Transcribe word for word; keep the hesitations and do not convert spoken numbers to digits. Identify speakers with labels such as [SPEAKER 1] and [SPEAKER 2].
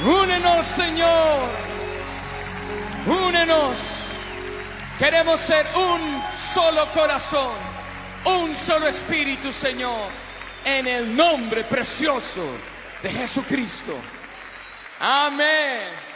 [SPEAKER 1] Únenos, Señor. Únenos. Queremos ser un solo corazón, un solo espíritu, Señor, en el nombre precioso de Jesucristo. Amén.